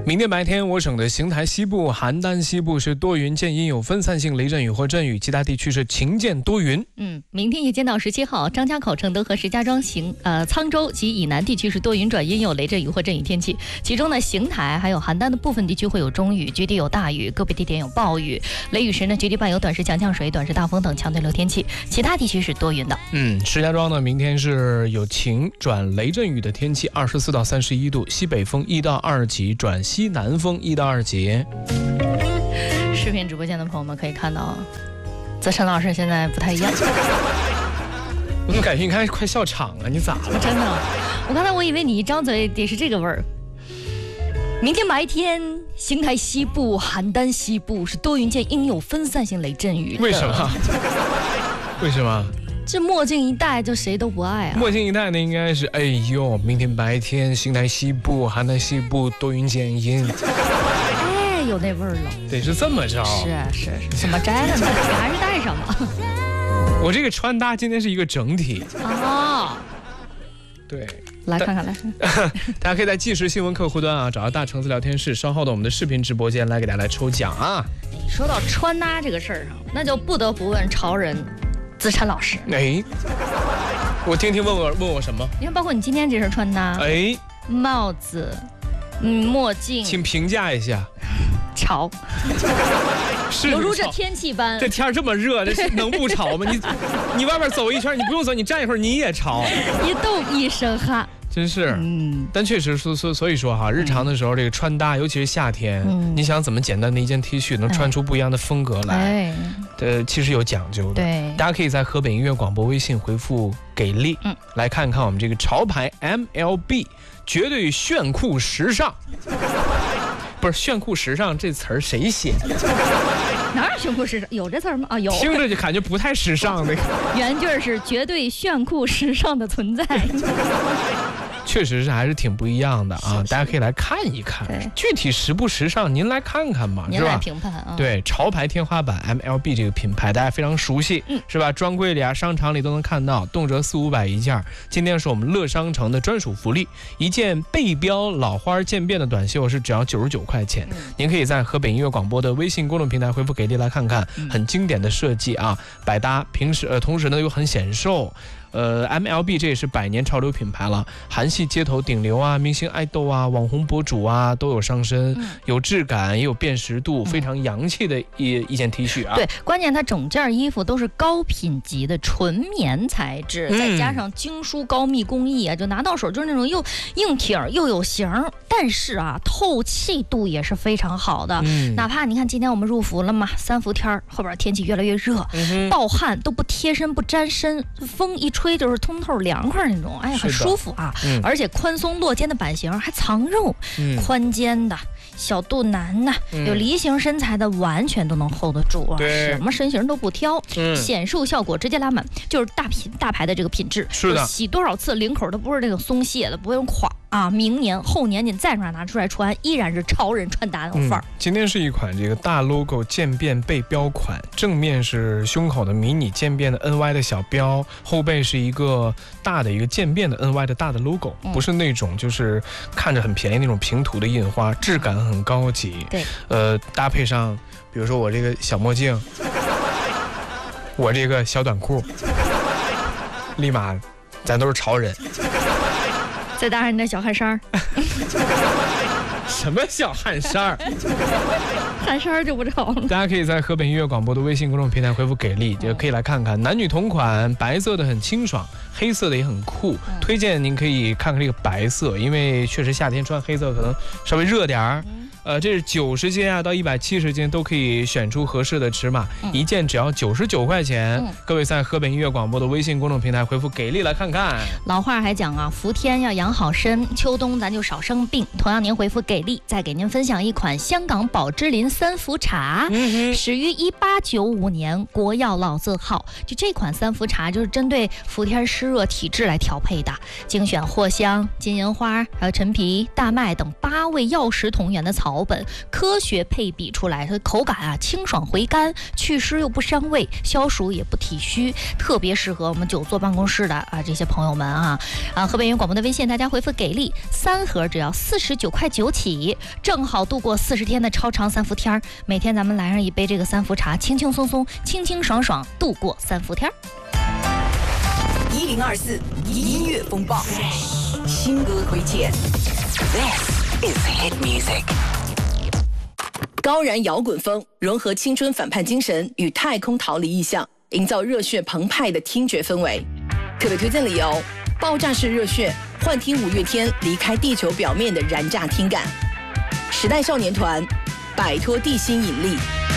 明天白天，我省的邢台西部、邯郸西部是多云见阴，有分散性雷阵雨或阵雨，其他地区是晴见多云。 明天夜间到17号，张家口、承德和石家庄、沧州及以南地区是多云转阴，有雷阵雨或阵雨天气。其中呢，邢台还有邯郸的部分地区会有中雨，局地有大雨，个别地点有暴雨。雷雨时呢，局地伴有短时强降水、短时大风等强对流天气。其他地区是多云的。 石家庄呢，明天是有晴转雷阵雨的天气，24到31度，西北风1到2级转西南风1到2级。 视频直播间的朋友们可以看到，泽晨老师现在不太一样。 我怎么感觉你看快笑场了？你咋了？ 真的，我刚才我以为你一张嘴得是这个味儿。明天白天，邢台西部、邯郸西部是多云见阴，有分散性雷阵雨。 为什么？为什么？ 这墨镜一戴就谁都不爱啊！ 墨镜一戴呢，应该是明天白天邢台西部、邯郸西部多云见阴。 有那味儿了。 得是这么着。 是，怎么摘了呢？还是戴上吧。 我这个穿搭今天是一个整体。对， 来看看。 大家可以在即时新闻客户端找到大橙子聊天室，稍后的我们的视频直播间来给大家来抽奖啊。 说到穿搭这个事儿上，那就不得不问潮人子晨老师。 我听问我什么？ 你看，包括你今天这身穿搭，帽子，墨镜， 请评价一下。 潮，犹如这天气般。 这天这么热，这是能不潮吗？你外边走一圈，你不用走，你站一会儿你也潮， 一动一身汗。 真是，但确实所以说哈，日常的时候这个穿搭，尤其是夏天，你想怎么简单的一件 T 恤能穿出不一样的风格来，其实有讲究的。 对， 大家可以在河北音乐广播微信回复给力，来看看我们这个潮牌 MLB 绝对炫酷时尚。不是炫酷时尚这词儿谁写的？ 哪有炫酷时尚？有这词儿吗？有。 听着就感觉不太时尚那个。 原句是绝对炫酷时尚的存在。 确实是还是挺不一样的啊！大家可以来看一看，具体时不时尚，您来看看嘛， 您来评判啊。 对，潮牌天花板 MLB 这个品牌，大家非常熟悉，是吧？专柜里商场里都能看到，动辄400-500一件。今天是我们乐商城的专属福利，一件背标老花渐变的短袖是只要99块钱。您可以在河北音乐广播的微信公众平台回复给力来看看，很经典的设计啊，百搭，同时呢又很显瘦。MLB 这也是100年潮流品牌了，韩系街头顶流明星爱豆网红博主都有上身，有质感也有辨识度，非常洋气的一件 T 恤对，关键它整件衣服都是高品级的纯棉材质，再加上精疏高密工艺就拿到手就是那种又硬挺又有型，但是透气度也是非常好的。哪怕你看今天我们入伏了嘛，3伏天，后边天气越来越热，暴汗都不贴身不沾身，风一吹就是通透凉快那种，很舒服而且宽松落肩的版型还藏肉，宽肩的、小肚腩的、有梨形身材的，完全都能 hold 得住什么身形都不挑，显瘦效果直接拉满，就是大牌的这个品质。 是的， 洗多少次领口都不是那种松懈的，不用垮明年后年你再拿出来穿，依然是潮人穿搭那种范儿。 今天是一款这个大 logo 渐变背标款，正面是胸口的迷你渐变的 NY 的小标，后背是一个大的一个渐变的 NY 的大的 logo，不是那种就是看着很便宜那种平涂的印花，质感很高级。 对， 搭配上比如说我这个小墨镜，我这个小短裤，立马咱都是潮人。 再搭上你的小汗衫什么小汗衫汗衫就不潮了。 大家可以在河北音乐广播的微信公众平台回复给力，就可以来看看男女同款，白色的很清爽，黑色的也很酷。推荐您可以看看这个白色，因为确实夏天穿黑色可能稍微热点儿。这是90斤到170斤都可以选出合适的尺码，一件只要99块钱。各位在河北音乐广播的微信公众平台回复给力来看看。 老话还讲伏天要养好身，秋冬咱就少生病。同样您回复给力，再给您分享一款香港宝芝林3伏茶，始于1895年，国药老字号。就这款3伏茶就是针对伏天湿热体质来调配的，精选藿香、金银花、还有陈皮、大麦等8味药食同源的草草本，科学配比出来，它口感啊清爽回甘，祛湿又不伤胃，消暑也不体虚，特别适合我们久坐办公室的这些朋友们河北人广播的微信，大家回复给力，3盒只要49.9块起，正好度过40天的超长3伏天，每天咱们来上一杯这个3伏茶，轻轻松松，清清爽爽度过3伏天。 1024音乐风暴，新歌推荐。This is hit music。高燃摇滚风融合青春反叛精神与太空逃离意象，营造热血澎湃的听觉氛围。特别推荐理由：爆炸式热血，幻听5月天离开地球表面的燃炸听感。时代少年团，摆脱地心引力。